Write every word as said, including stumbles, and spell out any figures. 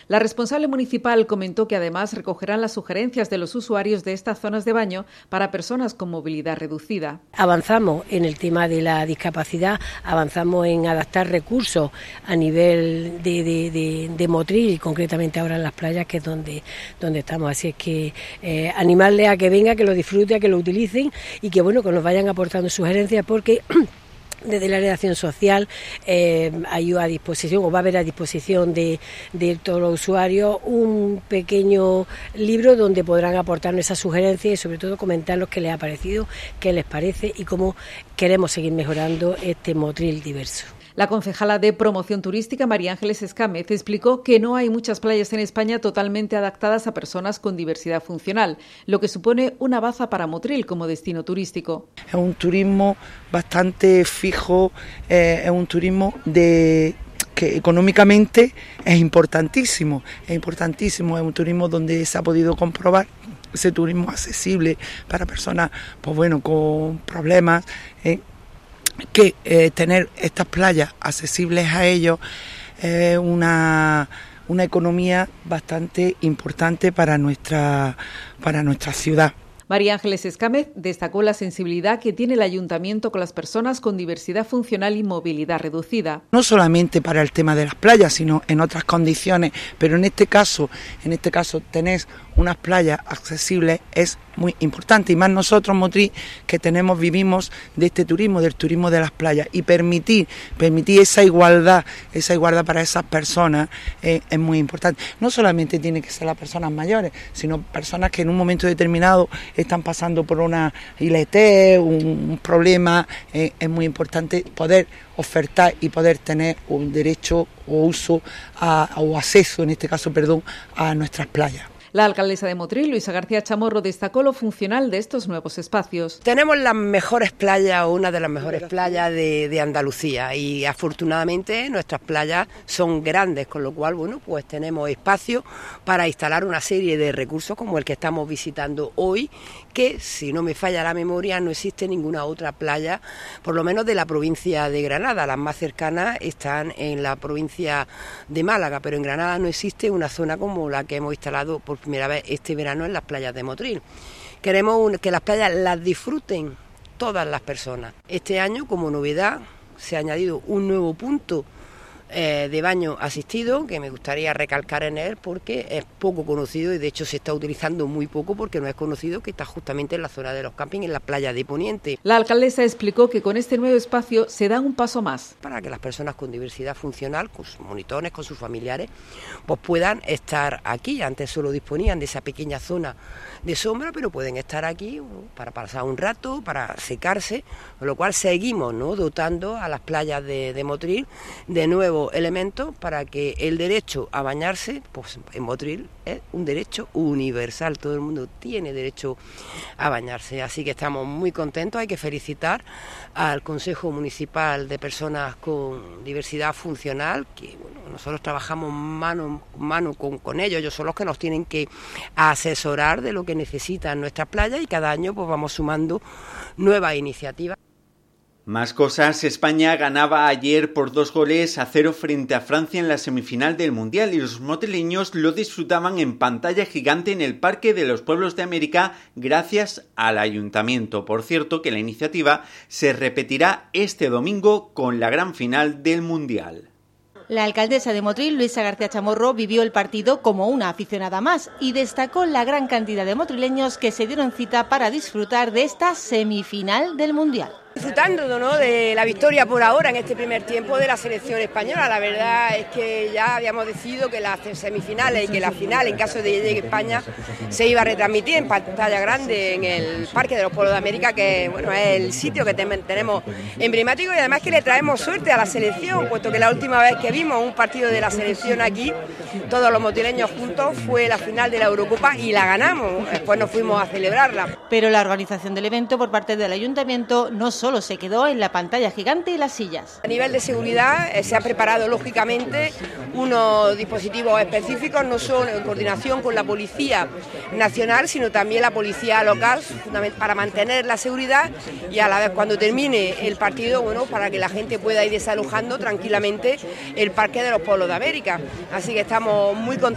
La responsable municipal comentó que además recogerán las sugerencias de los usuarios de estas zonas de baño para personas con movilidad reducida. Avanzamos en el tema de la discapacidad, avanzamos en adaptar recursos a nivel de, de, de, de Motril y concretamente ahora en las playas, que es donde, donde estamos. Así es que eh, animarles a que venga, que lo disfruten, a que lo utilicen y que bueno, que nos vayan aportando sugerencias, porque desde el área de acción social eh, hay a disposición, o va a haber a disposición de, de todos los usuarios un pequeño libro donde podrán aportarnos esas sugerencias y sobre todo comentarnos qué les ha parecido, qué les parece y cómo queremos seguir mejorando este Motril diverso. La concejala de Promoción Turística, María Ángeles Escámez, explicó que no hay muchas playas en España totalmente adaptadas a personas con diversidad funcional, lo que supone una baza para Motril como destino turístico. Es un turismo bastante fijo, eh, es un turismo de que económicamente es importantísimo, es importantísimo, es un turismo donde se ha podido comprobar ese turismo accesible para personas, pues bueno, con problemas, eh, que eh, tener estas playas accesibles a ellos es eh, una, una economía bastante importante para nuestra, para nuestra ciudad. María Ángeles Escámez destacó la sensibilidad que tiene el ayuntamiento con las personas con diversidad funcional y movilidad reducida. No solamente para el tema de las playas, sino en otras condiciones, pero en este caso, en este caso tener unas playas accesibles es muy importante, y más nosotros, Motril, que tenemos, vivimos de este turismo, del turismo de las playas, y permitir, permitir esa igualdad, esa igualdad para esas personas eh, es muy importante. No solamente tiene que ser las personas mayores, sino personas que en un momento determinado están pasando por una I L T, un, un problema, eh, es muy importante poder ofertar y poder tener un derecho o uso a, o acceso, en este caso, perdón, a nuestras playas. La alcaldesa de Motril, Luisa García Chamorro, destacó lo funcional de estos nuevos espacios. Tenemos las mejores playas, o una de las mejores playas de, de Andalucía, y afortunadamente nuestras playas son grandes, con lo cual bueno, pues tenemos espacio para instalar una serie de recursos como el que estamos visitando hoy, que si no me falla la memoria no existe ninguna otra playa, por lo menos de la provincia de Granada. Las más cercanas están en la provincia de Málaga, pero en Granada no existe una zona como la que hemos instalado por primera vez este verano en las playas de Motril. Queremos un, que las playas las disfruten todas las personas. Este año, como novedad, se ha añadido un nuevo punto eh, de baño asistido, que me gustaría recalcar en él porque es poco conocido y de hecho se está utilizando muy poco porque no es conocido, que está justamente en la zona de los campings, en la playa de Poniente. La alcaldesa explicó que con este nuevo espacio se da un paso más. Para que las personas con diversidad funcional, con sus monitores, con sus familiares, pues puedan estar aquí. Antes solo disponían de esa pequeña zona de sombra, pero pueden estar aquí para pasar un rato, para secarse, con lo cual seguimos, ¿no?, dotando a las playas de, de Motril de nuevos elementos para que el derecho a bañarse, pues en Motril es un derecho universal, todo el mundo tiene derecho a bañarse, así que estamos muy contentos. Hay que felicitar al Consejo Municipal de Personas con Diversidad Funcional, que bueno, nosotros trabajamos mano a mano con, con ellos, ellos son los que nos tienen que asesorar de lo que necesitan nuestras playas, y cada año pues vamos sumando nuevas iniciativas. Más cosas. España ganaba ayer por dos goles a cero frente a Francia en la semifinal del Mundial y los motrileños lo disfrutaban en pantalla gigante en el Parque de los Pueblos de América gracias al Ayuntamiento. Por cierto, que la iniciativa se repetirá este domingo con la gran final del Mundial. La alcaldesa de Motril, Luisa García Chamorro, vivió el partido como una aficionada más y destacó la gran cantidad de motrileños que se dieron cita para disfrutar de esta semifinal del Mundial. Disfrutando, ¿no?, de la victoria por ahora en este primer tiempo de la selección española. La verdad es que ya habíamos decidido que las semifinales y que la final, en caso de que llegue España, se iba a retransmitir en pantalla grande en el Parque de los Pueblos de América, que bueno, es el sitio que tenemos emblemático, y además que le traemos suerte a la selección, puesto que la última vez que vimos un partido de la selección aquí, todos los motrileños juntos, fue la final de la Eurocopa y la ganamos. Después nos fuimos a celebrarla. Pero la organización del evento por parte del Ayuntamiento no solo Solo se quedó en la pantalla gigante y las sillas. A nivel de seguridad eh, se han preparado lógicamente unos dispositivos específicos, no solo en coordinación con la Policía Nacional, sino también la Policía Local, para mantener la seguridad y a la vez cuando termine el partido, bueno, para que la gente pueda ir desalojando tranquilamente el Parque de los Pueblos de América. Así que estamos muy contentos.